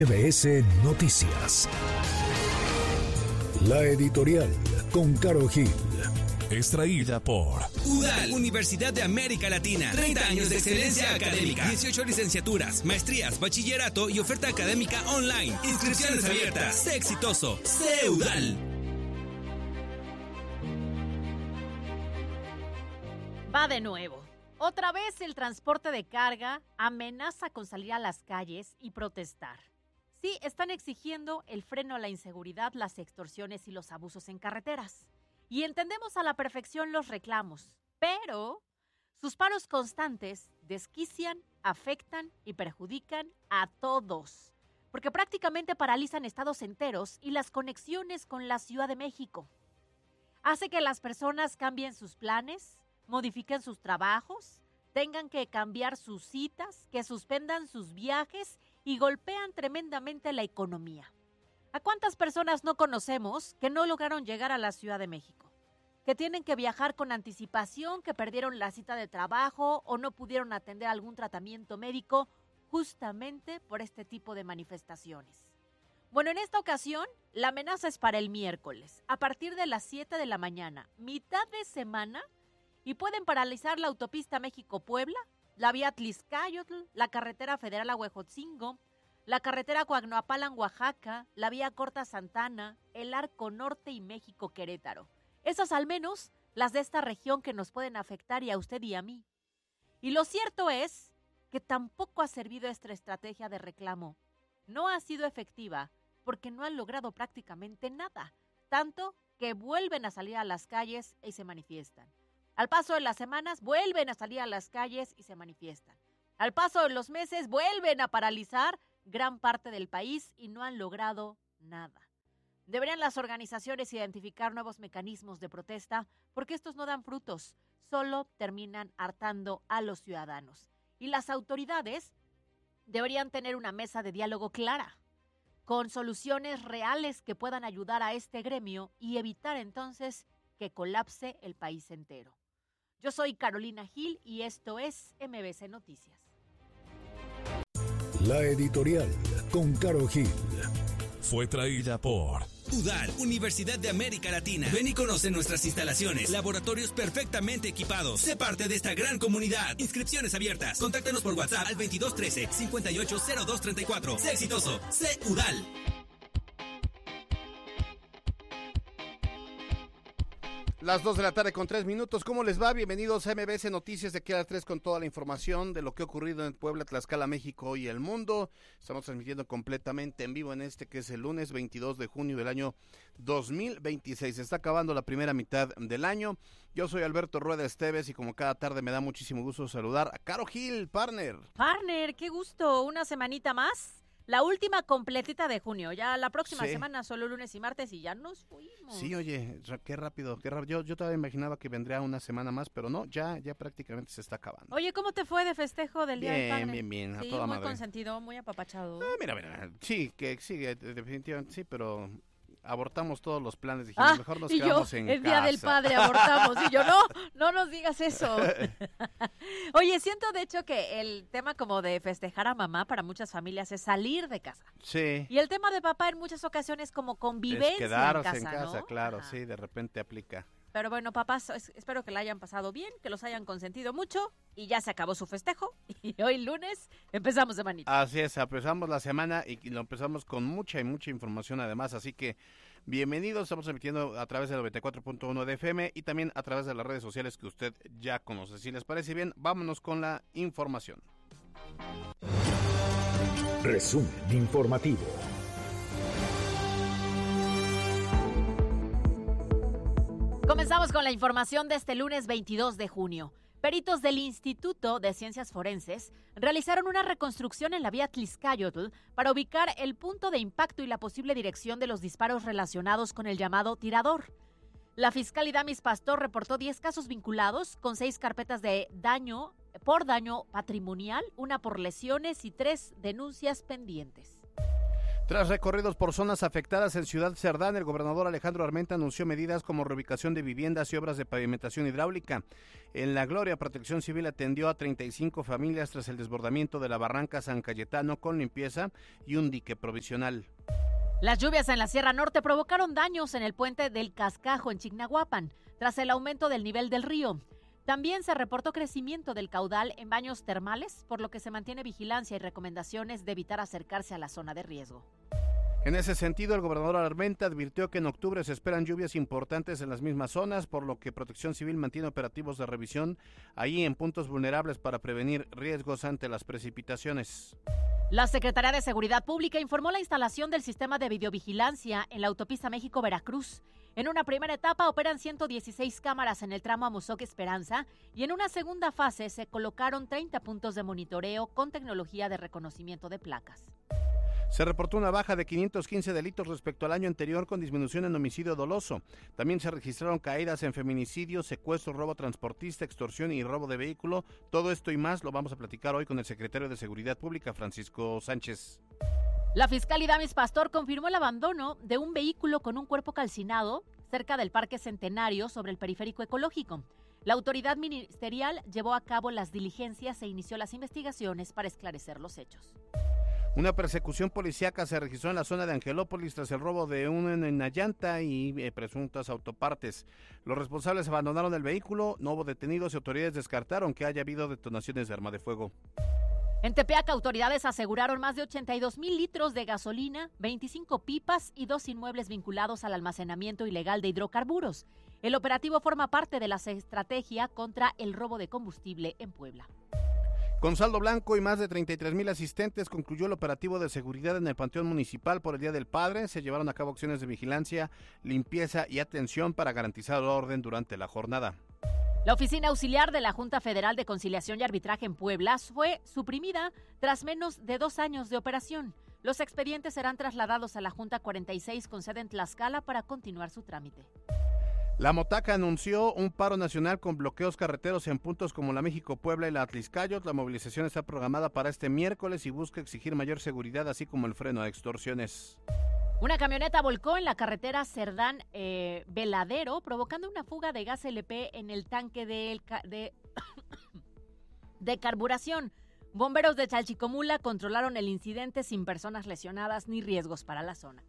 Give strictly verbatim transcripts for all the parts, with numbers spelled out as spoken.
M B S Noticias. La editorial con Caro Gil. Extraída por U D A L, Universidad de América Latina. treinta años de excelencia académica. dieciocho licenciaturas, maestrías, bachillerato y oferta académica online. Inscripciones abiertas. Sé exitoso. Sé U D A L. Va de nuevo. Otra vez el transporte de carga amenaza con salir a las calles y protestar. Sí, están exigiendo el freno a la inseguridad, las extorsiones y los abusos en carreteras. Y entendemos a la perfección los reclamos, pero sus paros constantes desquician, afectan y perjudican a todos, porque prácticamente paralizan estados enteros y las conexiones con la Ciudad de México. Hace que las personas cambien sus planes, modifiquen sus trabajos, tengan que cambiar sus citas, que suspendan sus viajes y golpean tremendamente la economía. ¿A cuántas personas no conocemos que no lograron llegar a la Ciudad de México? Que tienen que viajar con anticipación, que perdieron la cita de trabajo o no pudieron atender algún tratamiento médico justamente por este tipo de manifestaciones. Bueno, en esta ocasión, la amenaza es para el miércoles, a partir de las siete de la mañana, mitad de semana, y pueden paralizar la autopista México-Puebla, la vía Tliscayotl, la carretera federal a Huejotzingo, la carretera Coagnoapalan-Oaxaca, la vía Corta-Santana, el Arco Norte y México-Querétaro. Esas al menos las de esta región que nos pueden afectar y a usted y a mí. Y lo cierto es que tampoco ha servido esta estrategia de reclamo. No ha sido efectiva porque no han logrado prácticamente nada, tanto que vuelven a salir a las calles y se manifiestan. Al paso de las semanas, vuelven a salir a las calles y se manifiestan. Al paso de los meses, vuelven a paralizar gran parte del país y no han logrado nada. Deberían las organizaciones identificar nuevos mecanismos de protesta porque estos no dan frutos, solo terminan hartando a los ciudadanos. Y las autoridades deberían tener una mesa de diálogo clara, con soluciones reales que puedan ayudar a este gremio y evitar entonces que colapse el país entero. Yo soy Carolina Gil y esto es M B S Noticias. La editorial con Caro Gil. Fue traída por U D A L, Universidad de América Latina. Ven y conoce nuestras instalaciones, laboratorios perfectamente equipados. Sé parte de esta gran comunidad. Inscripciones abiertas. Contáctanos por WhatsApp al veintidós trece, cincuenta y ocho cero dos treinta y cuatro. Sé exitoso. Sé U D A L. Las dos de la tarde con tres minutos. ¿Cómo les va? Bienvenidos a M B S Noticias de aquí a las tres con toda la información de lo que ha ocurrido en Puebla, Tlaxcala, México y el mundo. Estamos transmitiendo completamente en vivo en este que es el lunes veintidós de junio del año dos mil veintiséis. Se está acabando la primera mitad del año. Yo soy Alberto Rueda Esteves y como cada tarde me da muchísimo gusto saludar a Caro Gil, partner. Partner, qué gusto. Una semanita más. La última completita de junio, ya la próxima sí. semana solo lunes y martes y ya nos fuimos. Sí, oye, qué rápido, qué rápido. Yo, yo todavía imaginaba que vendría una semana más, pero no, ya ya prácticamente se está acabando. Oye, ¿cómo te fue de festejo del Día bien, del Padre? Bien, bien, bien, a sí, toda muy madre. consentido, muy apapachado. Ah, mira, mira, sí, que sí, definitivamente sí, pero abortamos todos los planes, dijimos, ah, mejor nos y quedamos yo, en el casa. Día del Padre abortamos, y yo, no, no nos digas eso. Oye, siento de hecho que el tema como de festejar a mamá para muchas familias es salir de casa. Sí. Y el tema de papá en muchas ocasiones como convivencia es quedarse en casa, en casa, ¿no? claro, Ajá. Sí, de repente aplica. Pero bueno, papás, espero que la hayan pasado bien, que los hayan consentido mucho y ya se acabó su festejo y hoy lunes empezamos semanita. Así es, empezamos la semana y lo empezamos con mucha y mucha información además, así que bienvenidos, estamos emitiendo a través del noventa y cuatro punto uno de F M y también a través de las redes sociales que usted ya conoce. Si les parece bien, vámonos con la información. Resumen informativo. Comenzamos con la información de este lunes veintidós de junio. Peritos del Instituto de Ciencias Forenses realizaron una reconstrucción en la vía Tliscayotl para ubicar el punto de impacto y la posible dirección de los disparos relacionados con el llamado tirador. La fiscal Idamis Pastor reportó diez casos vinculados, con seis carpetas de daño por daño patrimonial, una por lesiones y tres denuncias pendientes. Tras recorridos por zonas afectadas en Ciudad Cerdán, el gobernador Alejandro Armenta anunció medidas como reubicación de viviendas y obras de pavimentación hidráulica. En La Gloria, Protección Civil atendió a treinta y cinco familias tras el desbordamiento de la barranca San Cayetano con limpieza y un dique provisional. Las lluvias en la Sierra Norte provocaron daños en el puente del Cascajo en Chignahuapan, tras el aumento del nivel del río. También se reportó crecimiento del caudal en baños termales, por lo que se mantiene vigilancia y recomendaciones de evitar acercarse a la zona de riesgo. En ese sentido, el gobernador Armenta advirtió que en octubre se esperan lluvias importantes en las mismas zonas, por lo que Protección Civil mantiene operativos de revisión ahí en puntos vulnerables para prevenir riesgos ante las precipitaciones. La Secretaría de Seguridad Pública informó la instalación del sistema de videovigilancia en la autopista México-Veracruz. En una primera etapa operan ciento dieciséis cámaras en el tramo Amozoc-Esperanza y en una segunda fase se colocaron treinta puntos de monitoreo con tecnología de reconocimiento de placas. Se reportó una baja de quinientos quince delitos respecto al año anterior, con disminución en homicidio doloso. También se registraron caídas en feminicidio, secuestro, robo transportista, extorsión y robo de vehículo. Todo esto y más lo vamos a platicar hoy con el secretario de Seguridad Pública, Francisco Sánchez. La fiscal Idamis Pastor confirmó el abandono de un vehículo con un cuerpo calcinado cerca del Parque Centenario sobre el Periférico Ecológico. La autoridad ministerial llevó a cabo las diligencias e inició las investigaciones para esclarecer los hechos. Una persecución policíaca se registró en la zona de Angelópolis tras el robo de una llanta y eh, presuntas autopartes. Los responsables abandonaron el vehículo, no hubo detenidos y autoridades descartaron que haya habido detonaciones de arma de fuego. En Tepeac, autoridades aseguraron más de ochenta y dos mil litros de gasolina, veinticinco pipas y dos inmuebles vinculados al almacenamiento ilegal de hidrocarburos. El operativo forma parte de la estrategia contra el robo de combustible en Puebla. Con saldo blanco y más de treinta y tres mil asistentes, concluyó el operativo de seguridad en el Panteón Municipal por el Día del Padre. Se llevaron a cabo acciones de vigilancia, limpieza y atención para garantizar el orden durante la jornada. La oficina auxiliar de la Junta Federal de Conciliación y Arbitraje en Puebla fue suprimida tras menos de dos años de operación. Los expedientes serán trasladados a la Junta cuarenta y seis con sede en Tlaxcala para continuar su trámite. La Motaca anunció un paro nacional con bloqueos carreteros en puntos como la México-Puebla y la Atliscayot. La movilización está programada para este miércoles y busca exigir mayor seguridad, así como el freno a extorsiones. Una camioneta volcó en la carretera Cerdán eh, Veladero, provocando una fuga de gas L P en el tanque de, de, de carburación. Bomberos de Chalchicomula controlaron el incidente sin personas lesionadas ni riesgos para la zona.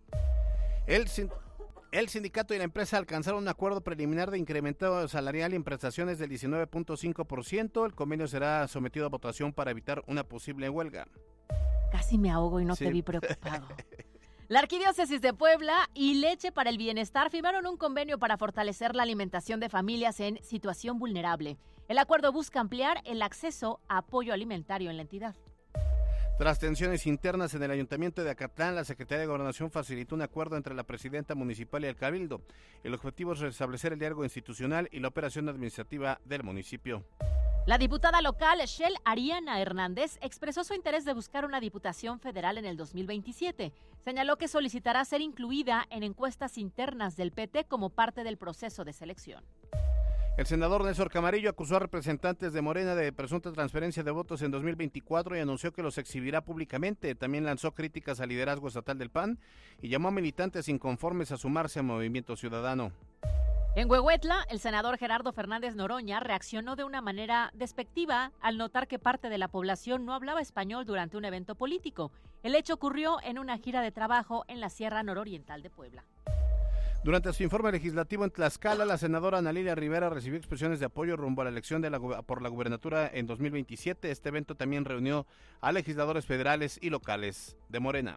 El El sindicato y la empresa alcanzaron un acuerdo preliminar de incremento salarial y en prestaciones del diecinueve punto cinco por ciento. El convenio será sometido a votación para evitar una posible huelga. Casi me ahogo y no sí. te vi preocupado. La Arquidiócesis de Puebla y Leche para el Bienestar firmaron un convenio para fortalecer la alimentación de familias en situación vulnerable. El acuerdo busca ampliar el acceso a apoyo alimentario en la entidad. Tras tensiones internas en el Ayuntamiento de Acatlán, la Secretaría de Gobernación facilitó un acuerdo entre la presidenta municipal y el Cabildo. El objetivo es restablecer el diálogo institucional y la operación administrativa del municipio. La diputada local, Shell Ariana Hernández, expresó su interés de buscar una diputación federal en el dos mil veintisiete. Señaló que solicitará ser incluida en encuestas internas del P T como parte del proceso de selección. El senador Néstor Camarillo acusó a representantes de Morena de presunta transferencia de votos en dos mil veinticuatro y anunció que los exhibirá públicamente. También lanzó críticas al liderazgo estatal del P A N y llamó a militantes inconformes a sumarse al Movimiento Ciudadano. En Huehuetla, el senador Gerardo Fernández Noroña reaccionó de una manera despectiva al notar que parte de la población no hablaba español durante un evento político. El hecho ocurrió en una gira de trabajo en la Sierra Nororiental de Puebla. Durante su informe legislativo en Tlaxcala, la senadora Ana Lilia Rivera recibió expresiones de apoyo rumbo a la elección de la, por la gubernatura en dos mil veintisiete. Este evento también reunió a legisladores federales y locales de Morena.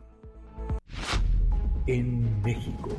En México.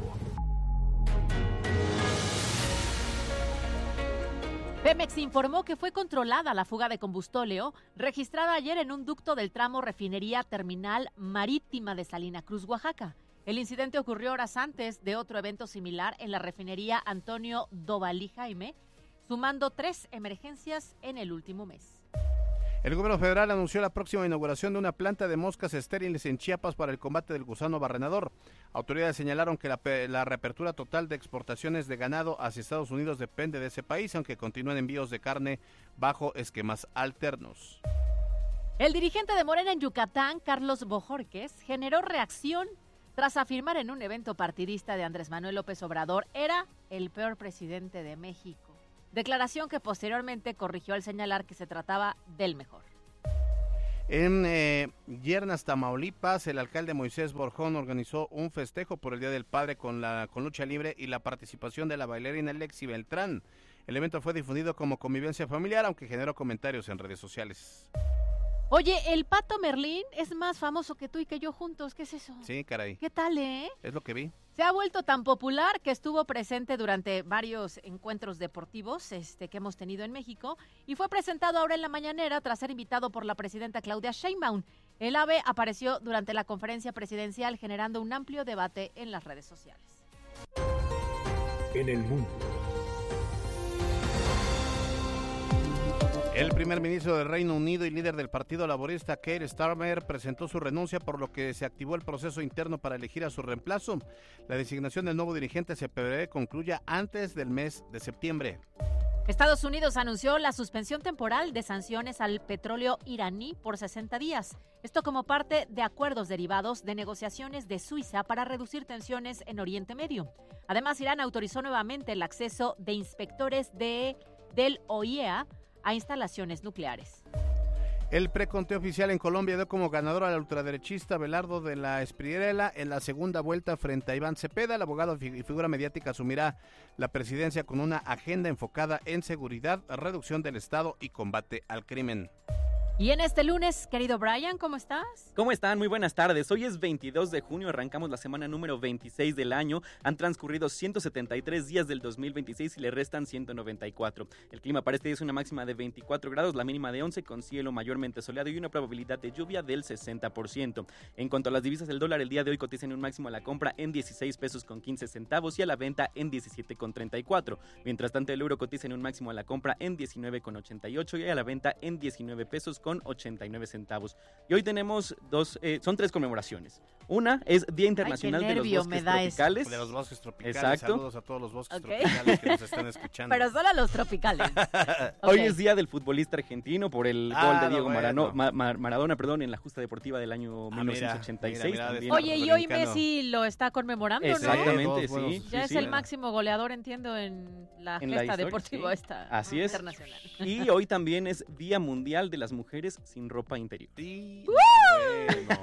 Pemex informó que fue controlada la fuga de combustóleo registrada ayer en un ducto del tramo refinería terminal marítima de Salina Cruz, Oaxaca. El incidente ocurrió horas antes de otro evento similar en la refinería Antonio Dovalí Jaime, sumando tres emergencias en el último mes. El gobierno federal anunció la próxima inauguración de una planta de moscas estériles en Chiapas para el combate del gusano barrenador. Autoridades señalaron que la, la reapertura total de exportaciones de ganado hacia Estados Unidos depende de ese país, aunque continúan envíos de carne bajo esquemas alternos. El dirigente de Morena en Yucatán, Carlos Bojorquez, generó reacción tras afirmar en un evento partidista de Andrés Manuel López Obrador era el peor presidente de México. Declaración que posteriormente corrigió al señalar que se trataba del mejor. En eh, Yernas, Tamaulipas, el alcalde Moisés Borjón organizó un festejo por el Día del Padre con la con lucha libre y la participación de la bailarina Lexi Beltrán. El evento fue difundido como convivencia familiar, aunque generó comentarios en redes sociales. Oye, el Pato Merlín es más famoso que tú y que yo juntos, ¿qué es eso? Sí, caray. ¿Qué tal, eh? Es lo que vi. Se ha vuelto tan popular que estuvo presente durante varios encuentros deportivos este, que hemos tenido en México y fue presentado ahora en la mañanera tras ser invitado por la presidenta Claudia Sheinbaum. El ave apareció durante la conferencia presidencial generando un amplio debate en las redes sociales. En el mundo. El primer ministro del Reino Unido y líder del Partido Laborista, Keir Starmer, presentó su renuncia, por lo que se activó el proceso interno para elegir a su reemplazo. La designación del nuevo dirigente se prevé concluya antes del mes de septiembre. Estados Unidos anunció la suspensión temporal de sanciones al petróleo iraní por sesenta días. Esto como parte de acuerdos derivados de negociaciones de Suiza para reducir tensiones en Oriente Medio. Además, Irán autorizó nuevamente el acceso de inspectores de, del O I E A a instalaciones nucleares. El preconteo oficial en Colombia dio como ganador al ultraderechista Belardo de la Espriella en la segunda vuelta frente a Iván Cepeda. El abogado y figura mediática asumirá la presidencia con una agenda enfocada en seguridad, reducción del Estado y combate al crimen. Y en este lunes, querido Brian, ¿cómo estás? ¿Cómo están? Muy buenas tardes. Hoy es veintidós de junio, arrancamos la semana número veintiséis del año. Han transcurrido ciento setenta y tres días del dos mil veintiséis y le restan ciento noventa y cuatro. El clima para este día es una máxima de veinticuatro grados, la mínima de once, con cielo mayormente soleado y una probabilidad de lluvia del sesenta por ciento. En cuanto a las divisas, el dólar el día de hoy cotiza en un máximo a la compra en dieciséis pesos con quince centavos y a la venta en diecisiete con treinta y cuatro. Mientras tanto, el euro cotiza en un máximo a la compra en diecinueve con ochenta y ocho y a la venta en diecinueve pesos con ochenta y nueve centavos. Y hoy tenemos dos, eh, son tres conmemoraciones. Una es Día Internacional Ay, de los Bosques Tropicales. De los bosques tropicales. Exacto. Saludos a todos los bosques Okay. tropicales que nos están escuchando. Pero solo a los tropicales. Hoy Okay. es Día del futbolista argentino por el Ah, gol de no, Diego bueno. Marano- Ma- Ma- Maradona perdón, en la justa deportiva del año Ah, mil novecientos ochenta y seis. mira, mira, también. de Oye, y hoy Brincano. Messi lo está conmemorando, ¿no? Exactamente, todos buenos. sí. Ya sí, es sí. el máximo goleador, entiendo, en la En la gesta historia, deportiva sí. esta Así es. internacional. Y hoy también es Día Mundial de las Mujeres sin ropa interior. Sí, bueno.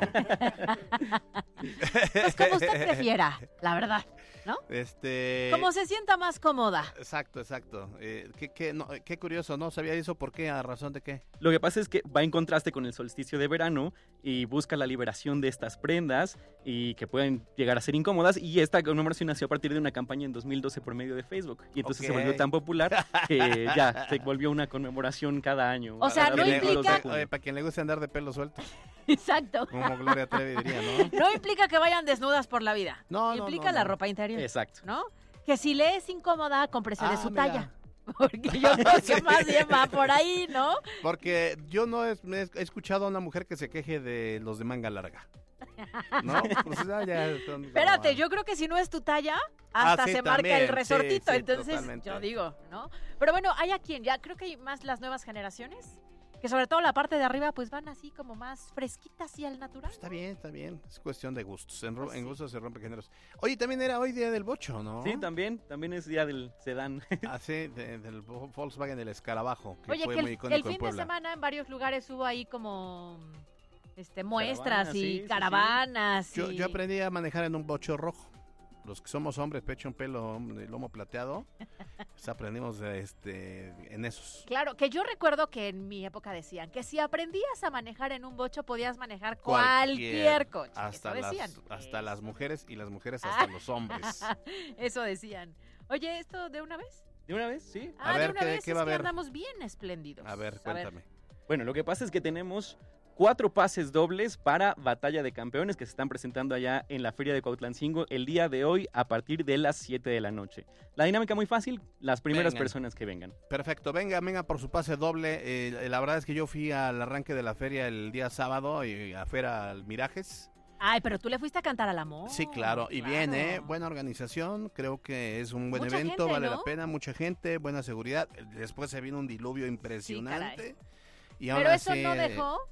Pues como usted prefiera, la verdad, ¿no? Este... Como se sienta más cómoda. Exacto, exacto. Eh, qué, qué, no, qué curioso, ¿no? ¿Sabía eso? ¿Por qué? ¿A razón de qué? Lo que pasa es que va en contraste con el solsticio de verano y busca la liberación de estas prendas y que pueden llegar a ser incómodas, y esta conmemoración nació a partir de una campaña en dos mil doce por medio de Facebook y entonces Ok. se volvió tan popular que ya se volvió una conmemoración cada año. O sea, A no los Para quien le- implica- veintidós de Oye, junio. para quien le guste andar de pelo suelto, Exacto. como Gloria Trevi diría, ¿no? No implica que vayan desnudas por la vida. No, no, implica no, la no. ropa interior, Exacto. ¿no? Que si le es incómoda, cómprese de Ah, su mira. talla. Porque yo creo que Sí. más bien va por ahí, ¿no? Porque yo no he, me he escuchado a una mujer que se queje de los de manga larga. ¿No? Pues, ah, ya son como- Espérate, yo creo que si no es tu talla, Ah, hasta sí, se marca también, el sí, resortito. sí, Entonces, totalmente. yo digo, ¿no? Pero bueno, hay a quien, ya creo que hay más las nuevas generaciones, que sobre todo la parte de arriba, pues van así como más fresquitas y al natural. Está bien, está bien. Es cuestión de gustos. En, ro- Pues en sí. gustos se rompen géneros. Oye, también era hoy día del bocho, ¿no? Sí, también, también es Día del Sedán. Ah, sí, de- del Vo- Volkswagen del Escarabajo, que Oye, fue que muy el, icónico el en fin de Puebla. semana en varios lugares hubo ahí como este muestras Caravanas, y sí, sí, sí. caravanas. Yo, y- yo aprendí a manejar en un bocho rojo. Los que somos hombres, pecho en pelo, de lomo plateado, pues aprendimos este, en esos. Claro, que yo recuerdo que en mi época decían que si aprendías a manejar en un bocho podías manejar cualquier, coche. Hasta, Eso decían. las, hasta las Eso. mujeres y las mujeres hasta Ah. los hombres. Eso decían. Oye, ¿esto de una vez? ¿De una vez? Sí. Ah, A ver, de una ¿qué- vez qué es va a que haber? andamos bien espléndidos. A ver, cuéntame. Bueno, lo que pasa es que tenemos cuatro pases dobles para Batalla de Campeones que se están presentando allá en la Feria de Cuautlancingo el día de hoy a partir de las siete de la noche. La dinámica muy fácil, las primeras Vengan. personas que vengan. Perfecto, venga, venga por su pase doble. Eh, la verdad es que yo fui al arranque de la feria el día sábado y afuera al Mirajes. Ay, pero tú le fuiste a cantar al amor. Sí, claro, y claro. bien, ¿eh? Buena organización, creo que es un buen Mucha evento, gente, vale ¿no? la pena, mucha gente, buena seguridad. Después se vino un diluvio impresionante. y Pero ahora eso sí, no eh, dejó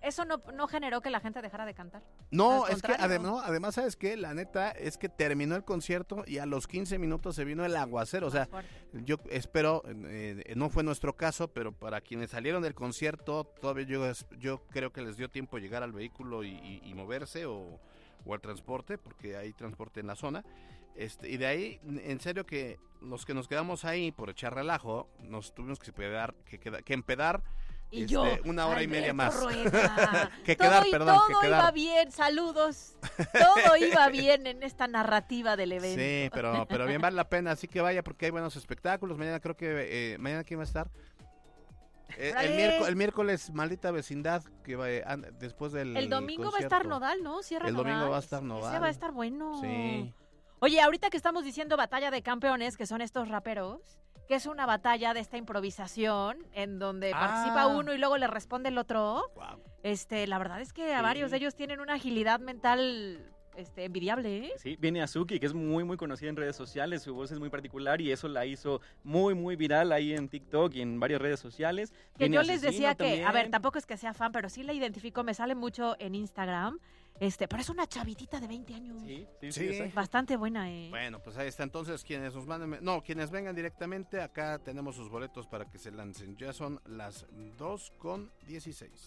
eso no, no generó que la gente dejara de cantar. No, Al es que contrario. además, no, además, ¿sabes qué? La neta es que terminó el concierto y a los quince minutos se vino el aguacero. O sea, Más fuerte. yo espero, eh, no fue nuestro caso, pero para quienes salieron del concierto, todavía yo, yo creo que les dio tiempo llegar al vehículo y, y, y moverse o, o al transporte, porque hay transporte en la zona. Este, y de ahí, en serio que los que nos quedamos ahí por echar relajo, nos tuvimos que, pedar, que, queda, que empedar Y este, yo, una hora y media Alberto más. Rueda. que todo quedar, y perdón, todo que quedar. iba bien, saludos. Todo iba bien en esta narrativa del evento. Sí, pero, pero bien vale la pena, así que vaya porque hay buenos espectáculos. Mañana creo que, eh, mañana ¿quién va a estar? Eh, el, ¡Órale! miércoles, el miércoles, maldita vecindad, que va, eh, an- después del El domingo va a concierto. estar Nodal, ¿no? Cierra El domingo Nodal. va a estar Nodal. Ese va a estar bueno. Sí. Oye, ahorita que estamos diciendo batalla de campeones, que son estos raperos, que es una batalla de esta improvisación en donde Ah. participa uno y luego le responde el otro. Wow. Este, la verdad es que a Sí. varios de ellos tienen una agilidad mental este, envidiable, ¿eh? Sí, viene Azuki, que es muy, muy conocida en redes sociales, su voz es muy particular y eso la hizo muy, muy viral ahí en TikTok y en varias redes sociales. Que Viene yo les Asesino decía que, a ver, también. tampoco es que sea fan, pero sí la identifico, me sale mucho en Instagram, este, pero es una chavitita de veinte años. Sí, sí, Sí. sí, exacto. Bastante buena, ¿eh? Bueno, pues ahí está. Entonces, quienes nos manden, no, quienes vengan directamente, acá tenemos sus boletos para que se lancen. Ya son las dos con dieciséis.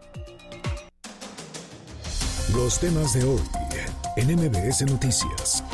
Los temas de hoy en M B S Noticias.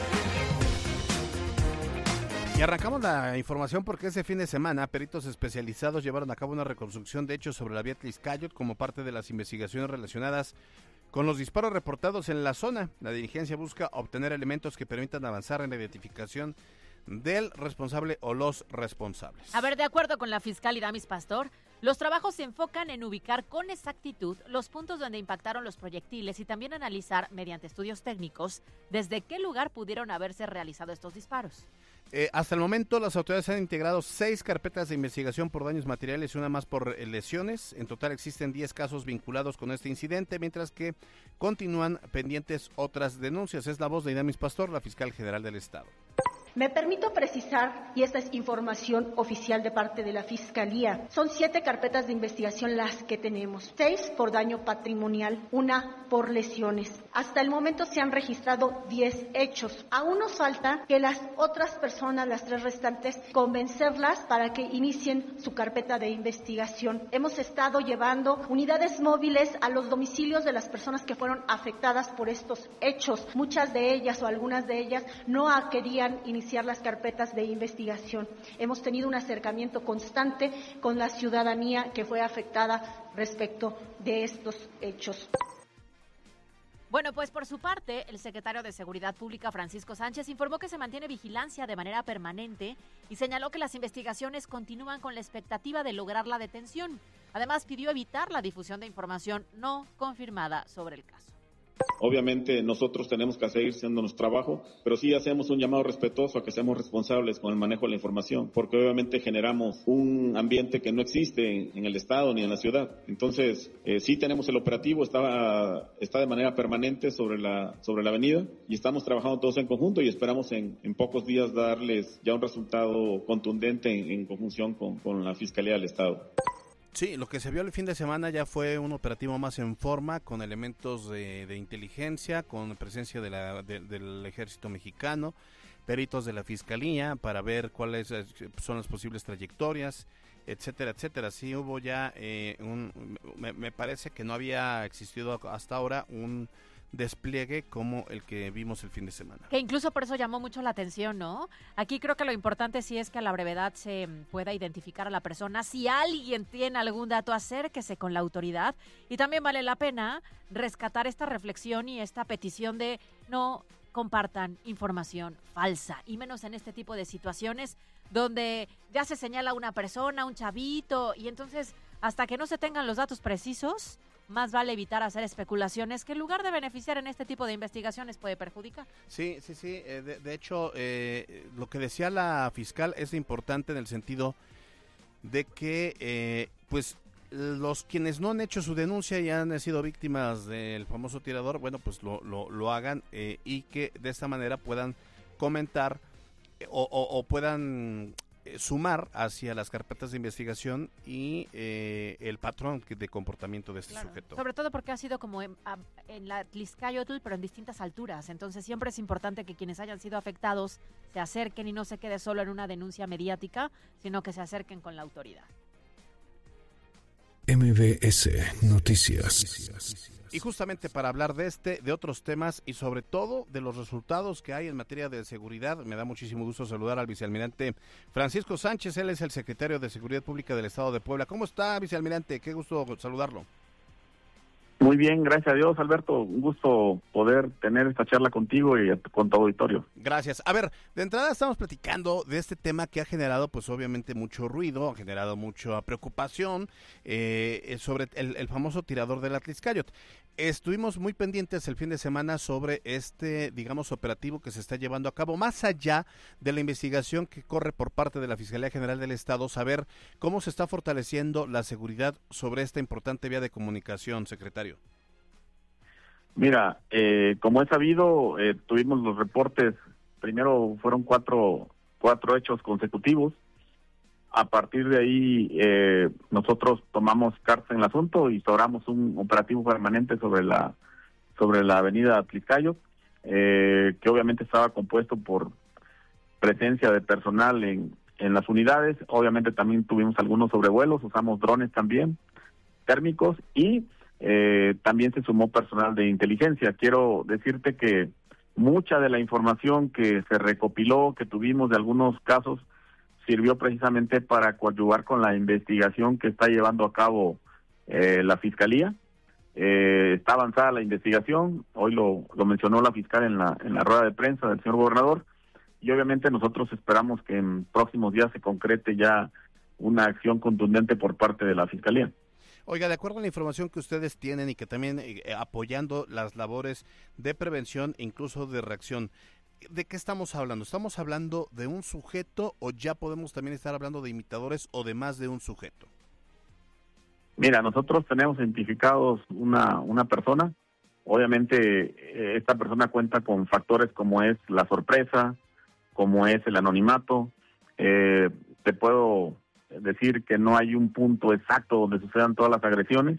Y arrancamos la información porque este fin de semana peritos especializados llevaron a cabo una reconstrucción de hechos sobre la vía Tliscayot como parte de las investigaciones relacionadas con los disparos reportados en la zona. La dirigencia busca obtener elementos que permitan avanzar en la identificación del responsable o los responsables. A ver, de acuerdo con la fiscal Iramis Pastor, los trabajos se enfocan en ubicar con exactitud los puntos donde impactaron los proyectiles y también analizar, mediante estudios técnicos, desde qué lugar pudieron haberse realizado estos disparos. Eh, hasta el momento, las autoridades han integrado seis carpetas de investigación por daños materiales y una más por eh, lesiones. En total existen diez casos vinculados con este incidente, mientras que continúan pendientes otras denuncias. Es la voz de Iramis Pastor, la fiscal general del Estado. Me permito precisar, y esta es información oficial de parte de la Fiscalía, son siete carpetas de investigación las que tenemos, seis por daño patrimonial, una por lesiones. Hasta el momento se han registrado diez hechos. Aún nos falta que las otras personas, las tres restantes, convencerlas para que inicien su carpeta de investigación. Hemos estado llevando unidades móviles a los domicilios de las personas que fueron afectadas por estos hechos. Muchas de ellas o algunas de ellas no querían iniciar las carpetas de investigación. Hemos tenido un acercamiento constante con la ciudadanía que fue afectada respecto de estos hechos. Bueno, pues por su parte, el secretario de Seguridad Pública, Francisco Sánchez, informó que se mantiene vigilancia de manera permanente y señaló que las investigaciones continúan con la expectativa de lograr la detención. Además, pidió evitar la difusión de información no confirmada sobre el caso. Obviamente nosotros tenemos que seguir haciendo nuestro trabajo, pero sí hacemos un llamado respetuoso a que seamos responsables con el manejo de la información, porque obviamente generamos un ambiente que no existe en el Estado ni en la ciudad. Entonces, eh, sí tenemos el operativo, está, está de manera permanente sobre la, sobre la avenida y estamos trabajando todos en conjunto y esperamos en, en pocos días darles ya un resultado contundente en, en conjunción con, con la Fiscalía del Estado. Sí, lo que se vio el fin de semana ya fue un operativo más en forma, con elementos de, de inteligencia, con presencia de la, de, del ejército mexicano, peritos de la fiscalía para ver cuáles son las posibles trayectorias, etcétera, etcétera. Sí hubo ya eh, un, me, me parece que no había existido hasta ahora un despliegue como el que vimos el fin de semana. Que incluso por eso llamó mucho la atención, ¿no? Aquí creo que lo importante sí es que a la brevedad se pueda identificar a la persona. Si alguien tiene algún dato, acérquese con la autoridad. Y también vale la pena rescatar esta reflexión y esta petición de no compartan información falsa, y menos en este tipo de situaciones donde ya se señala una persona, un chavito, y entonces hasta que no se tengan los datos precisos, más vale evitar hacer especulaciones que en lugar de beneficiar en este tipo de investigaciones puede perjudicar. Sí, sí, sí. Eh, de, de hecho, eh, lo que decía la fiscal es importante en el sentido de que, eh, pues, los quienes no han hecho su denuncia y han sido víctimas del famoso tirador, bueno, pues lo, lo, lo hagan eh, y que de esta manera puedan comentar eh, o, o, o puedan sumar hacia las carpetas de investigación y eh, el patrón de comportamiento de este claro. sujeto. Sobre todo porque ha sido como en, a, en la Tlixcayotl, pero en distintas alturas. Entonces siempre es importante que quienes hayan sido afectados se acerquen y no se quede solo en una denuncia mediática, sino que se acerquen con la autoridad. M B S Noticias. Y justamente para hablar de este, de otros temas y sobre todo de los resultados que hay en materia de seguridad, me da muchísimo gusto saludar al vicealmirante Francisco Sánchez. Él es el secretario de Seguridad Pública del Estado de Puebla. ¿Cómo está, vicealmirante? Qué gusto saludarlo. Muy bien, gracias a Dios, Alberto. Un gusto poder tener esta charla contigo y con tu auditorio. Gracias. A ver, de entrada estamos platicando de este tema que ha generado, pues obviamente, mucho ruido, ha generado mucha preocupación eh, sobre el, el famoso tirador de la Tlixcayotl. Estuvimos muy pendientes el fin de semana sobre este, digamos, operativo que se está llevando a cabo, más allá de la investigación que corre por parte de la Fiscalía General del Estado, saber cómo se está fortaleciendo la seguridad sobre esta importante vía de comunicación, secretario. Mira, eh, como es sabido, eh, tuvimos los reportes, primero fueron cuatro, cuatro hechos consecutivos. A partir de ahí, eh, nosotros tomamos cartas en el asunto y instauramos un operativo permanente sobre la sobre la avenida Tlixcayotl, eh, que obviamente estaba compuesto por presencia de personal en, en las unidades. Obviamente también tuvimos algunos sobrevuelos, usamos drones también, térmicos, y eh, también se sumó personal de inteligencia. Quiero decirte que mucha de la información que se recopiló, que tuvimos de algunos casos, sirvió precisamente para coadyuvar con la investigación que está llevando a cabo eh, la Fiscalía. Eh, está avanzada la investigación, hoy lo, lo mencionó la fiscal en la, en la rueda de prensa del señor gobernador, y obviamente nosotros esperamos que en próximos días se concrete ya una acción contundente por parte de la Fiscalía. Oiga, de acuerdo a la información que ustedes tienen y que también eh, apoyando las labores de prevención e incluso de reacción, ¿de qué estamos hablando? ¿Estamos hablando de un sujeto o ya podemos también estar hablando de imitadores o de más de un sujeto? Mira, nosotros tenemos identificados una, una persona. Obviamente esta persona cuenta con factores como es la sorpresa, como es el anonimato. Eh, te puedo decir que no hay un punto exacto donde sucedan todas las agresiones.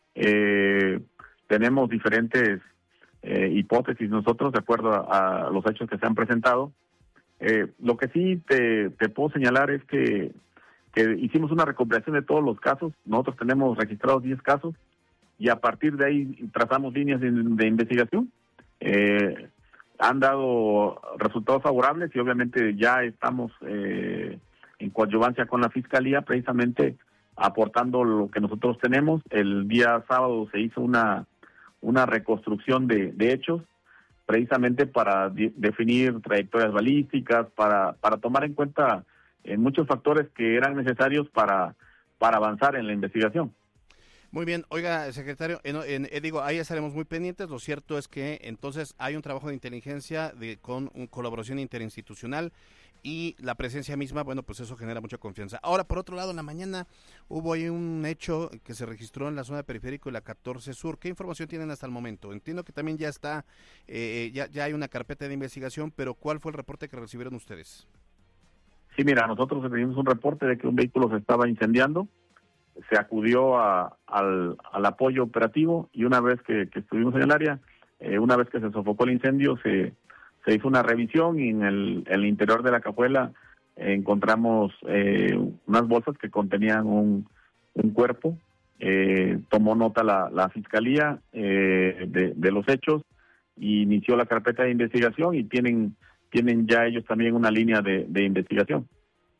Eh, tenemos diferentes Eh, hipótesis nosotros de acuerdo a, a los hechos que se han presentado. Eh, lo que sí te, te puedo señalar es que, que hicimos una recopilación de todos los casos. Nosotros tenemos registrados diez casos y a partir de ahí trazamos líneas de, de investigación. Eh, han dado resultados favorables y obviamente ya estamos eh, en coadyuvancia con la Fiscalía, precisamente aportando lo que nosotros tenemos. El día sábado se hizo una una reconstrucción de, de hechos, precisamente para de, definir trayectorias balísticas, para, para tomar en cuenta eh, muchos factores que eran necesarios para, para avanzar en la investigación. Muy bien, oiga, secretario, en, en, eh, digo, ahí estaremos muy pendientes. Lo cierto es que entonces hay un trabajo de inteligencia de, con un, colaboración interinstitucional y la presencia misma, bueno, pues eso genera mucha confianza. Ahora, por otro lado, en la mañana hubo ahí un hecho que se registró en la zona de Periférico y la catorce Sur. ¿Qué información tienen hasta el momento? Entiendo que también ya está, eh, ya, ya hay una carpeta de investigación, pero ¿cuál fue el reporte que recibieron ustedes? Sí, mira, nosotros recibimos un reporte de que un vehículo se estaba incendiando. Se acudió a, al, al apoyo operativo y una vez que, que estuvimos en el área, eh, una vez que se sofocó el incendio, se, se hizo una revisión y en el, en el interior de la cajuela eh, encontramos eh, unas bolsas que contenían un, un cuerpo. Eh, tomó nota la, la Fiscalía eh, de, de los hechos y inició la carpeta de investigación y tienen, tienen ya ellos también una línea de, de investigación.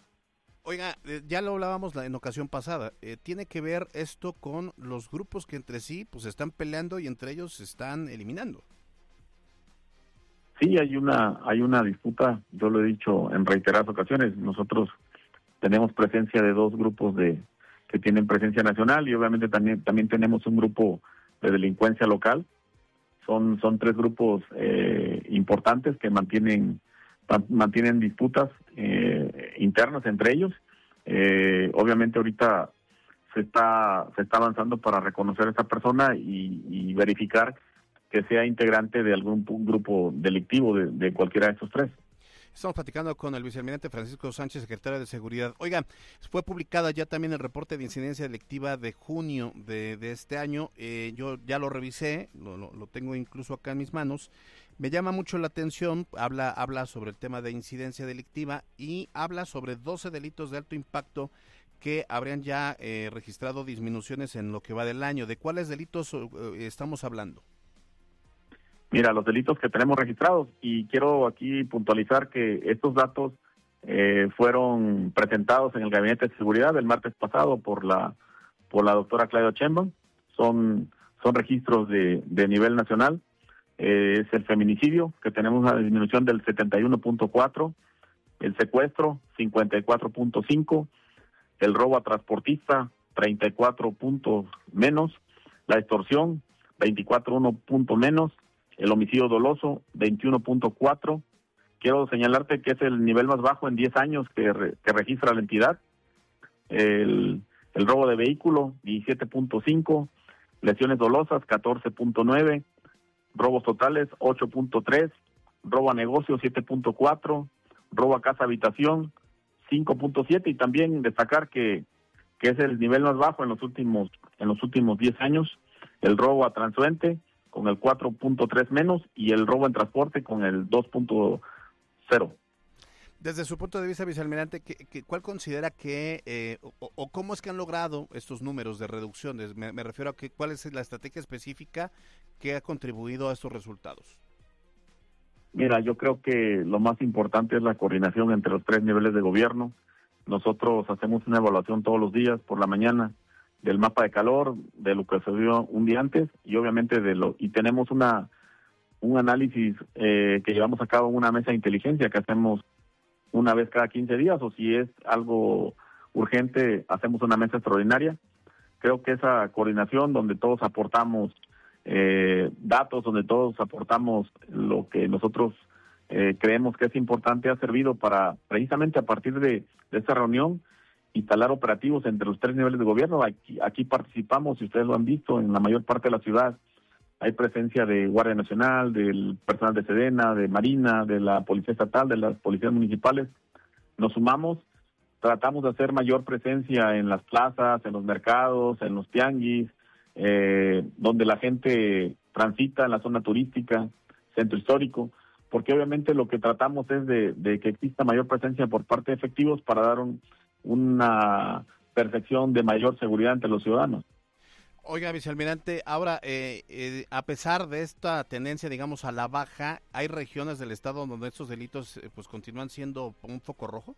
Oiga, eh, ya lo hablábamos en ocasión pasada, eh, ¿tiene que ver esto con los grupos que entre sí pues están peleando y entre ellos se están eliminando? Sí, hay una hay una disputa, yo lo he dicho en reiteradas ocasiones, nosotros tenemos presencia de dos grupos de que tienen presencia nacional y obviamente también también tenemos un grupo de delincuencia local, son son tres grupos eh, importantes que mantienen mantienen disputas eh, internas entre ellos. Eh, obviamente ahorita se está se está avanzando para reconocer a esta persona y, y verificar que sea integrante de algún grupo delictivo de, de cualquiera de estos tres. Estamos platicando con el vicealmirante Francisco Sánchez, secretario de Seguridad. Oiga, fue publicada ya también el reporte de incidencia delictiva de junio de, de este año. Eh, yo ya lo revisé, lo, lo, lo tengo incluso acá en mis manos. Me llama mucho la atención, habla, habla sobre el tema de incidencia delictiva y habla sobre doce delitos de alto impacto que habrían ya eh, registrado disminuciones en lo que va del año. ¿De cuáles delitos eh, estamos hablando? Mira, los delitos que tenemos registrados, y quiero aquí puntualizar que estos datos eh, fueron presentados en el Gabinete de Seguridad el martes pasado por la por la doctora Claudia Sheinbaum. Son, son registros de, de nivel nacional. Eh, es el feminicidio, que tenemos una disminución del setenta y uno punto cuatro, el secuestro, cincuenta y cuatro punto cinco, el robo a transportista, treinta y cuatro puntos menos, la extorsión, veinticuatro punto uno puntos menos, el homicidio doloso, veintiuno punto cuatro. Quiero señalarte que es el nivel más bajo en diez años que, re, que registra la entidad. El, el robo de vehículo, diecisiete punto cinco. Lesiones dolosas, catorce punto nueve. Robos totales, ocho punto tres. Robo a negocio, siete punto cuatro. Robo a casa habitación, cinco punto siete. Y también destacar que, que es el nivel más bajo en los últimos en los últimos diez años. El robo a transeúnte, con el cuatro punto tres menos, y el robo en transporte con el dos punto cero. Desde su punto de vista, vicealmirante, ¿qué, qué, ¿cuál considera que, eh, o, o cómo es que han logrado estos números de reducciones? Me, me refiero a que cuál es la estrategia específica que ha contribuido a estos resultados. Mira, yo creo que lo más importante es la coordinación entre los tres niveles de gobierno. Nosotros hacemos una evaluación todos los días por la mañana del mapa de calor, de lo que se vio un día antes, y obviamente de lo y tenemos una un análisis eh, que llevamos a cabo en una mesa de inteligencia que hacemos una vez cada quince días, o si es algo urgente, hacemos una mesa extraordinaria. Creo que esa coordinación donde todos aportamos eh, datos, donde todos aportamos lo que nosotros eh, creemos que es importante, ha servido para, precisamente a partir de, de esta reunión, instalar operativos entre los tres niveles de gobierno. Aquí, aquí participamos, y ustedes lo han visto, en la mayor parte de la ciudad. Hay presencia de Guardia Nacional, del personal de Sedena, de Marina, de la Policía Estatal, de las policías municipales. Nos sumamos, tratamos de hacer mayor presencia en las plazas, en los mercados, en los tianguis, eh, donde la gente transita, en la zona turística, centro histórico, porque obviamente lo que tratamos es de, de que exista mayor presencia por parte de efectivos para dar un una percepción de mayor seguridad entre los ciudadanos. Oiga, vicealmirante, ahora, eh, eh, a pesar de esta tendencia, digamos, a la baja, ¿hay regiones del estado donde estos delitos eh, pues continúan siendo un foco rojo?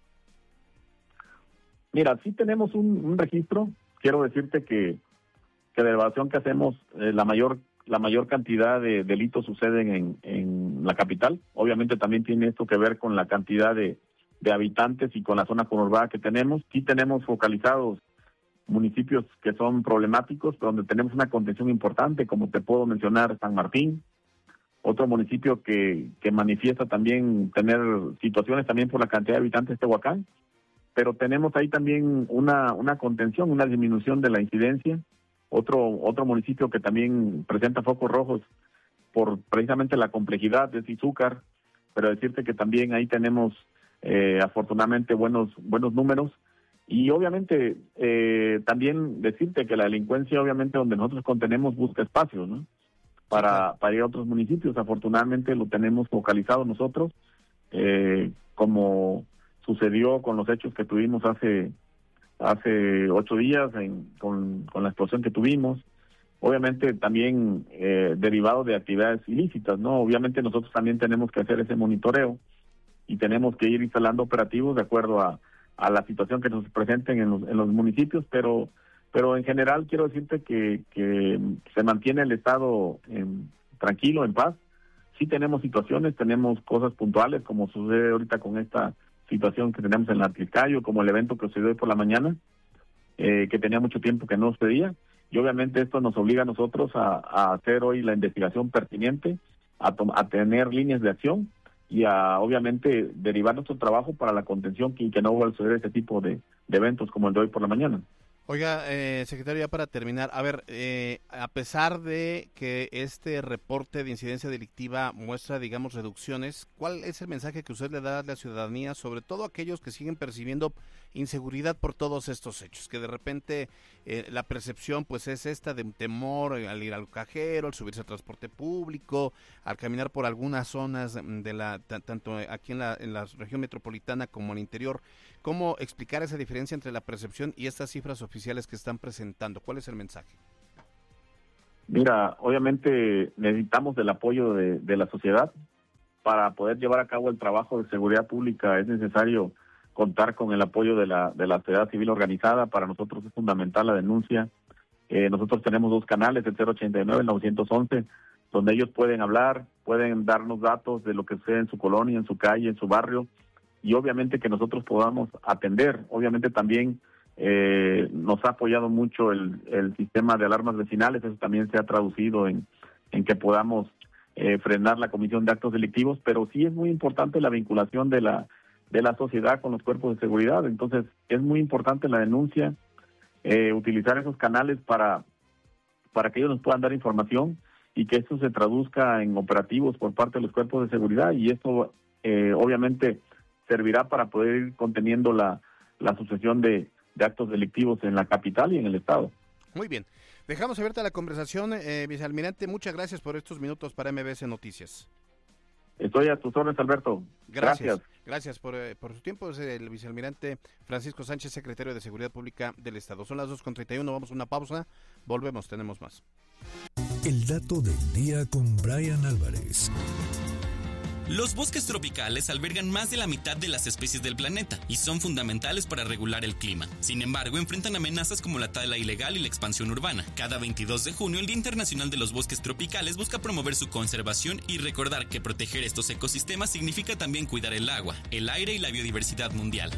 Mira, sí tenemos un, un registro. Quiero decirte que, que de la evaluación que hacemos, eh, la mayor la mayor cantidad de delitos suceden en, en la capital. Obviamente también tiene esto que ver con la cantidad de de habitantes y con la zona conurbada que tenemos. Sí tenemos focalizados municipios que son problemáticos, pero donde tenemos una contención importante, como te puedo mencionar San Martín, otro municipio que, que manifiesta también tener situaciones también por la cantidad de habitantes, Tehuacán, pero tenemos ahí también una, una contención, una disminución de la incidencia. Otro, otro municipio que también presenta focos rojos por precisamente la complejidad de Izúcar, pero decirte que también ahí tenemos Eh, afortunadamente buenos buenos números, y obviamente eh, también decirte que la delincuencia, obviamente donde nosotros contenemos, busca espacios, ¿no? Para, para ir a otros municipios. Afortunadamente lo tenemos focalizado nosotros, eh, como sucedió con los hechos que tuvimos hace hace ocho días en, con, con la explosión que tuvimos. Obviamente también eh, derivado de actividades ilícitas, ¿no? Obviamente nosotros también tenemos que hacer ese monitoreo y tenemos que ir instalando operativos de acuerdo a, a la situación que nos presenten en los, en los municipios, pero pero en general quiero decirte que, que se mantiene el Estado en, tranquilo, en paz. Sí tenemos situaciones, tenemos cosas puntuales, como sucede ahorita con esta situación que tenemos en la Atliscayo, como el evento que sucedió hoy por la mañana, eh, que tenía mucho tiempo que no sucedía, y obviamente esto nos obliga a nosotros a, a hacer hoy la investigación pertinente, a, a tener líneas de acción, y a, obviamente, derivar nuestro trabajo para la contención y que no vuelva a suceder ese tipo de, de eventos como el de hoy por la mañana. Oiga, eh, secretario, ya para terminar, a ver, eh, a pesar de que este reporte de incidencia delictiva muestra, digamos, reducciones, ¿cuál es el mensaje que usted le da a la ciudadanía, sobre todo a aquellos que siguen percibiendo inseguridad por todos estos hechos? Que de repente eh, la percepción pues es esta de un temor al ir al cajero, al subirse al transporte público, al caminar por algunas zonas de la t- tanto aquí en la, en la región metropolitana como en el interior. ¿Cómo explicar esa diferencia entre la percepción y estas cifras oficiales que están presentando? ¿Cuál es el mensaje? Mira, obviamente necesitamos del apoyo de, de la sociedad para poder llevar a cabo el trabajo de seguridad pública. Es necesario contar con el apoyo de la de la sociedad civil organizada. Para nosotros es fundamental la denuncia. Eh, nosotros tenemos dos canales, el cero ochenta y nueve, el novecientos once, donde ellos pueden hablar, pueden darnos datos de lo que sucede en su colonia, en su calle, en su barrio, y obviamente que nosotros podamos atender. Obviamente también eh, nos ha apoyado mucho el, el sistema de alarmas vecinales. Eso también se ha traducido en, en que podamos eh, frenar la comisión de actos delictivos, pero sí es muy importante la vinculación de la de la sociedad con los cuerpos de seguridad. Entonces es muy importante la denuncia, eh, utilizar esos canales para, para que ellos nos puedan dar información y que eso se traduzca en operativos por parte de los cuerpos de seguridad, y esto eh, obviamente servirá para poder ir conteniendo la, la sucesión de, de actos delictivos en la capital y en el estado. Muy bien. Dejamos abierta la conversación. Eh, vicealmirante, muchas gracias por estos minutos para M B S Noticias. Estoy a tus órdenes, Alberto. Gracias. Gracias, Gracias por, eh, por su tiempo. Es el vicealmirante Francisco Sánchez, secretario de Seguridad Pública del Estado. Son las dos con treinta y uno, vamos a una pausa. Volvemos, tenemos más. El dato del día con Brian Álvarez. Los bosques tropicales albergan más de la mitad de las especies del planeta y son fundamentales para regular el clima. Sin embargo, enfrentan amenazas como la tala ilegal y la expansión urbana. Cada veintidós de junio, el Día Internacional de los Bosques Tropicales busca promover su conservación y recordar que proteger estos ecosistemas significa también cuidar el agua, el aire y la biodiversidad mundial.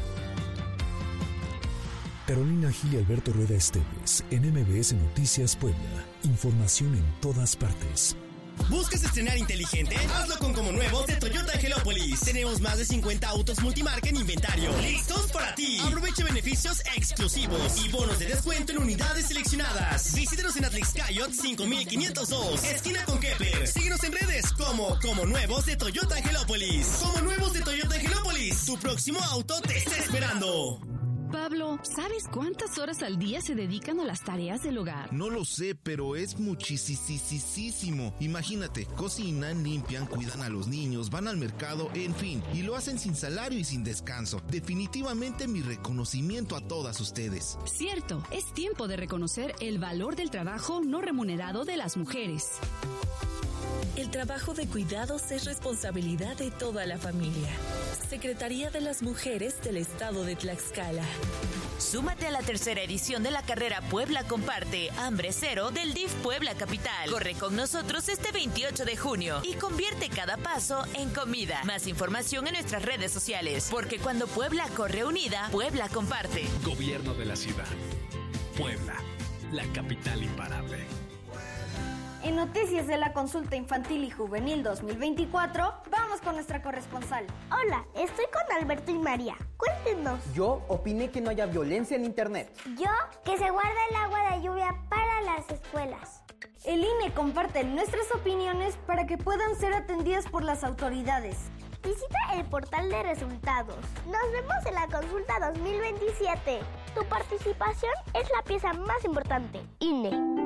Carolina Gil y Alberto Rueda Esteves, en M B S Noticias Puebla. Información en todas partes. ¿Buscas estrenar inteligente? Hazlo con Como Nuevos de Toyota Angelópolis. Tenemos más de cincuenta autos multimarca en inventario. ¡Listos para ti! Aprovecha beneficios exclusivos y bonos de descuento en unidades seleccionadas. Visítanos en Atlixcayot cinco mil quinientos dos, esquina con Kepler. Síguenos en redes como Como Nuevos de Toyota Angelópolis. Como Nuevos de Toyota Angelópolis. Tu próximo auto te está esperando. Pablo, ¿sabes cuántas horas al día se dedican a las tareas del hogar? No lo sé, pero es muchísimo. Imagínate, cocinan, limpian, cuidan a los niños, van al mercado, en fin, y lo hacen sin salario y sin descanso. Definitivamente mi reconocimiento a todas ustedes. Cierto, es tiempo de reconocer el valor del trabajo no remunerado de las mujeres. El trabajo de cuidados es responsabilidad de toda la familia. Secretaría de las Mujeres del Estado de Tlaxcala. Súmate a la tercera edición de la carrera Puebla Comparte, Hambre Cero del D I F Puebla Capital. Corre con nosotros este veintiocho de junio y convierte cada paso en comida. Más información en nuestras redes sociales, porque cuando Puebla corre unida, Puebla comparte. Gobierno de la ciudad. Puebla, la capital imparable. En Noticias de la Consulta Infantil y Juvenil dos mil veinticuatro, vamos con nuestra corresponsal. Hola, estoy con Alberto y María. Cuéntenos. Yo opiné que no haya violencia en internet. Yo, que se guarda el agua de lluvia para las escuelas. El I N E comparte nuestras opiniones para que puedan ser atendidas por las autoridades. Visita el portal de resultados. Nos vemos en la consulta dos mil veintisiete. Tu participación es la pieza más importante. I N E.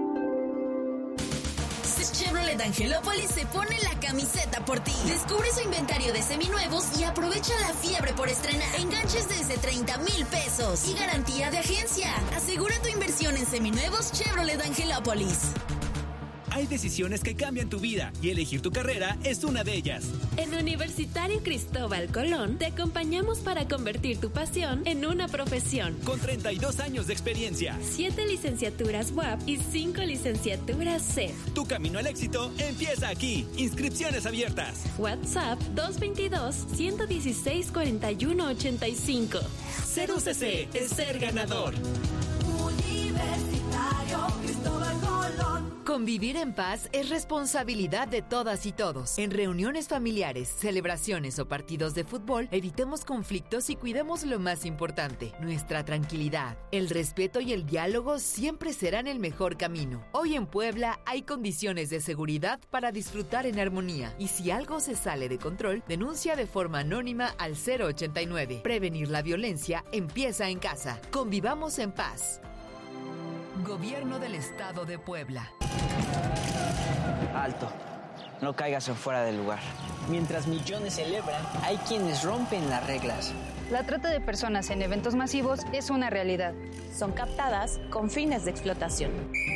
Chevrolet Angelópolis se pone la camiseta por ti. Descubre su inventario de seminuevos y aprovecha la fiebre por estrenar. Enganches desde treinta mil pesos y garantía de agencia. Asegura tu inversión en seminuevos Chevrolet Angelópolis. Hay decisiones que cambian tu vida y elegir tu carrera es una de ellas. En Universitario Cristóbal Colón te acompañamos para convertir tu pasión en una profesión. Con treinta y dos años de experiencia, siete licenciaturas U A P y cinco licenciaturas C E F. Tu camino al éxito empieza aquí. Inscripciones abiertas. WhatsApp dos dos dos, uno uno seis, cuatro uno ocho cinco. Ser U C C es ser ganador. Universitario Cristóbal Colón. Convivir en paz es responsabilidad de todas y todos. En reuniones familiares, celebraciones o partidos de fútbol, evitemos conflictos y cuidemos lo más importante, nuestra tranquilidad. El respeto y el diálogo siempre serán el mejor camino. Hoy en Puebla hay condiciones de seguridad para disfrutar en armonía. Y si algo se sale de control, denuncia de forma anónima al cero ochenta y nueve. Prevenir la violencia empieza en casa. Convivamos en paz. Gobierno del Estado de Puebla. Alto, no caigas en fuera del lugar. Mientras millones celebran, hay quienes rompen las reglas. La trata de personas en eventos masivos es una realidad. Son captadas con fines de explotación.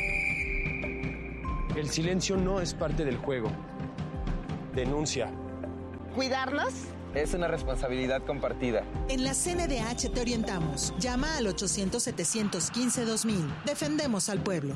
El silencio no es parte del juego. Denuncia. ¿Cuidarlos? Es una responsabilidad compartida. En la C N D H te orientamos. Llama al ochocientos, setecientos quince, dos mil. Defendemos al pueblo.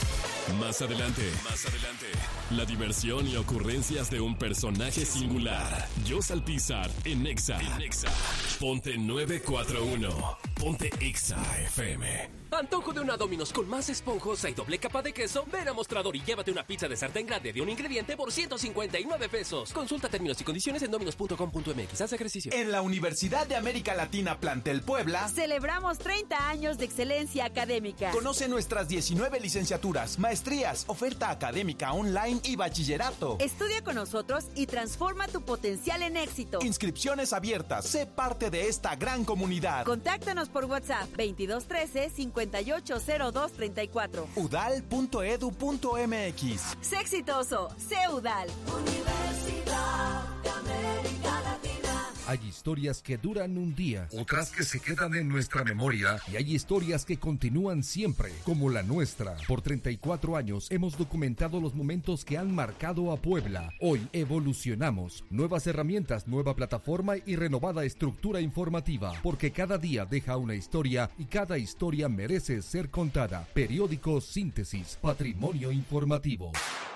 Más adelante, más adelante, la diversión y ocurrencias de un personaje singular. Jos Alpizar en Exa. En Exa. Ponte nueve cuatro uno. Ponte Exa F M. Antojo de una Domino's con más esponjosa y doble capa de queso. Ven a Mostrador y llévate una pizza de sartén grande de un ingrediente por ciento cincuenta y nueve pesos. Consulta términos y condiciones en dominos punto com punto m x. Haz ejercicio. En la Universidad de América Latina Plantel Puebla celebramos treinta años de excelencia académica. Conoce nuestras diecinueve licenciaturas, maestrías, oferta académica online y bachillerato. Estudia con nosotros y transforma tu potencial en éxito. Inscripciones abiertas. Sé parte de esta gran comunidad. Contáctanos por WhatsApp veintidós trece cincuenta y ocho cero dos treinta y cuatro. u d a l punto e d u punto m x. Sé exitoso, sé U D A L. Universidad de América Latina. Hay historias que duran un día, otras que se quedan en nuestra memoria y hay historias que continúan siempre, como la nuestra. Por treinta y cuatro años hemos documentado los momentos que han marcado a Puebla. Hoy evolucionamos. Nuevas herramientas, nueva plataforma y renovada estructura informativa, porque cada día deja una historia y cada historia merece ser contada. Periódico Síntesis, patrimonio informativo.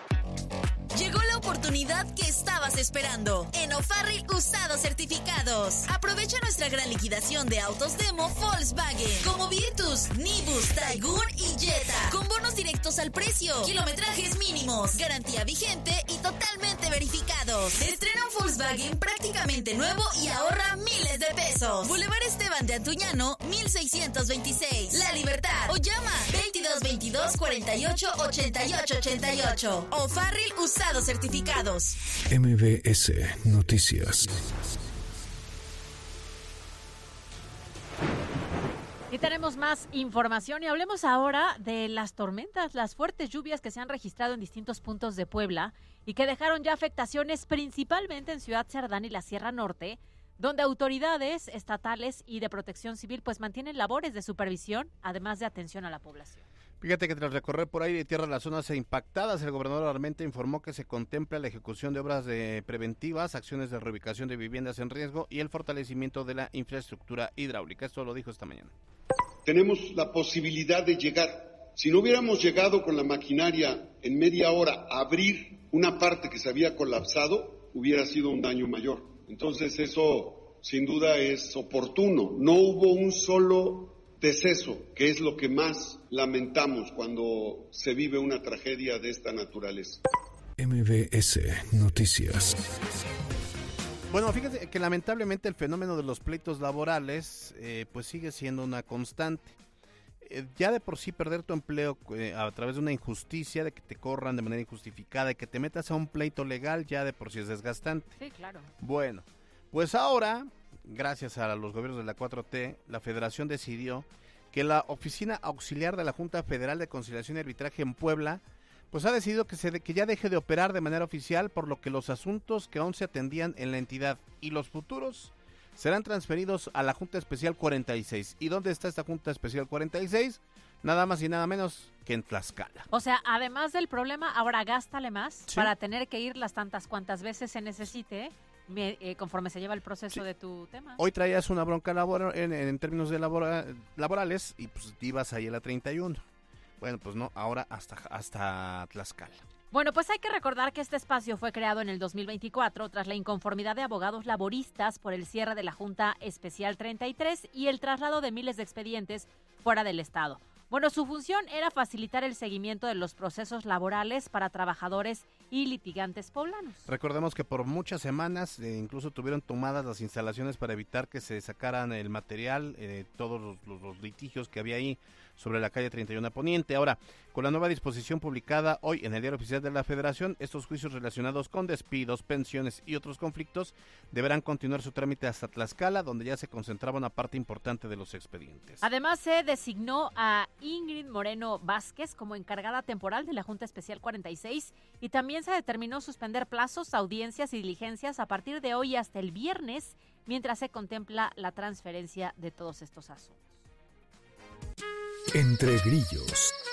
Llegó la oportunidad que estabas esperando. En O'Farrill Usados Certificados. Aprovecha nuestra gran liquidación de autos demo Volkswagen, como Virtus, Nibus, Taigun y Jetta, con bonos directos al precio, kilometrajes mínimos, garantía vigente y totalmente verificados. Estrena un Volkswagen prácticamente nuevo y ahorra miles de pesos. Boulevard Esteban de Antuñano, mil seiscientos veintiséis, La Libertad, o llama veintidós veintidós cuarenta y ocho ochenta y ocho ochenta y ocho. O'Farrill Usados Certificados. M B S Noticias. Y tenemos más información y hablemos ahora de las tormentas, las fuertes lluvias que se han registrado en distintos puntos de Puebla y que dejaron ya afectaciones principalmente en Ciudad Cerdán y la Sierra Norte, donde autoridades estatales y de protección civil pues mantienen labores de supervisión, además de atención a la población. Fíjate que tras recorrer por aire y tierra las zonas impactadas, el gobernador Armenta informó que se contempla la ejecución de obras de preventivas, acciones de reubicación de viviendas en riesgo y el fortalecimiento de la infraestructura hidráulica. Esto lo dijo esta mañana. Tenemos la posibilidad de llegar. Si no hubiéramos llegado con la maquinaria en media hora a abrir una parte que se había colapsado, hubiera sido un daño mayor. Entonces eso sin duda es oportuno. No hubo un solo deceso, que es lo que más lamentamos cuando se vive una tragedia de esta naturaleza. M B S Noticias. Bueno, fíjate que lamentablemente el fenómeno de los pleitos laborales eh, pues sigue siendo una constante. Eh, ya de por sí perder tu empleo eh, a través de una injusticia, de que te corran de manera injustificada, de que te metas a un pleito legal, ya de por sí es desgastante. Sí, claro. Bueno, pues ahora, gracias a los gobiernos de la cuatro T, la Federación decidió que la Oficina Auxiliar de la Junta Federal de Conciliación y Arbitraje en Puebla pues ha decidido que, se, que ya deje de operar de manera oficial, por lo que los asuntos que aún se atendían en la entidad y los futuros serán transferidos a la Junta Especial cuarenta y seis. ¿Y dónde está esta Junta Especial cuarenta y seis? Nada más y nada menos que en Tlaxcala. O sea, además del problema, ahora gástale más ¿sí? para tener que ir las tantas cuantas veces se necesite, me, eh, conforme se lleva el proceso sí. de tu tema. Hoy traías una bronca labor, en, en términos de labora, laborales y pues ibas ahí a la treinta y uno. Bueno, pues no, ahora hasta, hasta Tlaxcala. Bueno, pues hay que recordar que este espacio fue creado en el dos mil veinticuatro tras la inconformidad de abogados laboristas por el cierre de la Junta Especial treinta y tres y el traslado de miles de expedientes fuera del estado. Bueno, su función era facilitar el seguimiento de los procesos laborales para trabajadores y litigantes poblanos. Recordemos que por muchas semanas eh, incluso tuvieron tomadas las instalaciones para evitar que se sacaran el material, eh, todos los, los, los litigios que había ahí sobre la calle treinta y uno Poniente. Ahora, con la nueva disposición publicada hoy en el Diario Oficial de la Federación, estos juicios relacionados con despidos, pensiones y otros conflictos deberán continuar su trámite hasta Tlaxcala, donde ya se concentraba una parte importante de los expedientes. Además, se designó a Ingrid Moreno Vázquez como encargada temporal de la Junta Especial cuarenta y seis y también se determinó suspender plazos, audiencias y diligencias a partir de hoy hasta el viernes, mientras se contempla la transferencia de todos estos asuntos. Entre grillos.